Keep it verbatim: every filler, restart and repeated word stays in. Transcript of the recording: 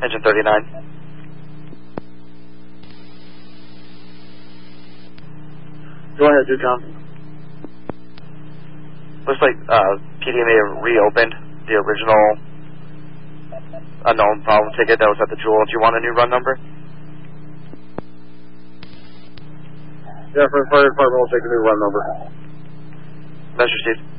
Engine thirty-nine. Go ahead, Ducom. Looks like uh, P D may have reopened the original unknown problem ticket that was at the Jewel. Do you want a new run number? Yeah, for the fire department, we'll take the new run number. Measure received.